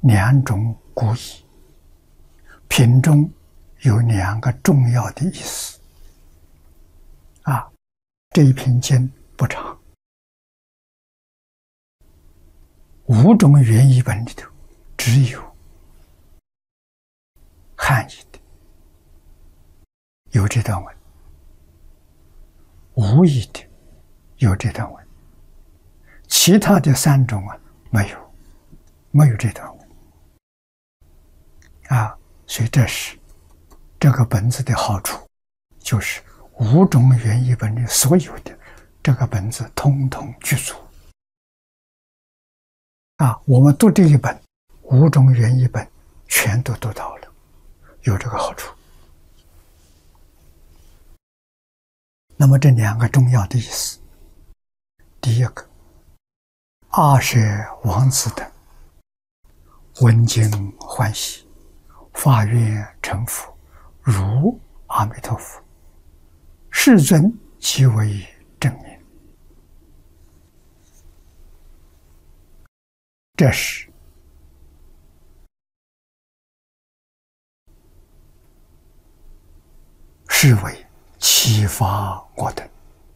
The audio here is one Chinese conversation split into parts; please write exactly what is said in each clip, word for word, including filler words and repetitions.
两种古义，品中有两个重要的意思。啊，这一品经不长，五种原译本里头只有汉译的有这段文，无译的有这段文，其他的三种啊没有，没有这段文。啊，所以这是这个本子的好处，就是五种原译本里所有的这个本子通通具足。啊，我们读这一本五种原译本全都读到了，有这个好处。那么这两个重要的意思，第一个，阿舍王子等闻经欢喜，发愿成佛，如阿弥陀佛，世尊即为正明。这是是为启发我等。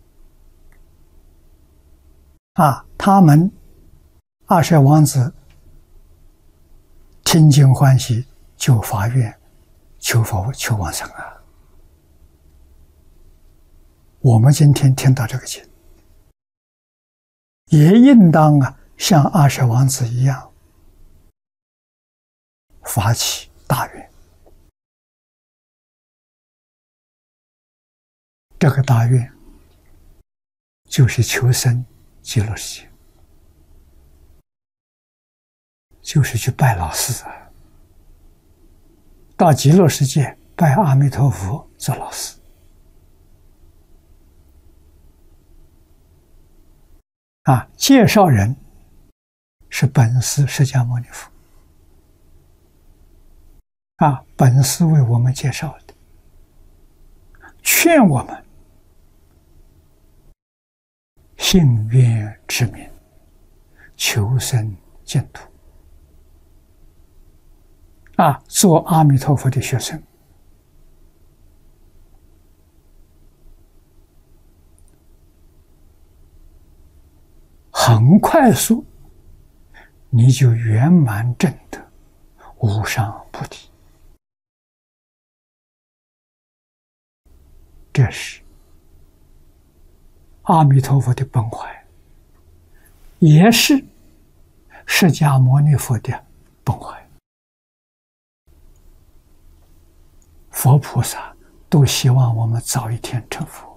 啊，他们阿舍王子听经欢喜，就发愿求佛求往生啊。我们今天听到这个经，也应当啊像阿舍王子一样发起大愿。这个大愿就是求生极乐世界，就是去拜老师啊，到极乐世界拜阿弥陀佛做老师。啊，介绍人是本师释迦牟尼佛。啊，本师为我们介绍的，劝我们信愿持名，求生净土。啊，做阿弥陀佛的学生。很快速，你就圆满证得无上菩提。这是阿弥陀佛的本怀，也是释迦牟尼佛的本怀。佛菩萨都希望我们早一天成佛。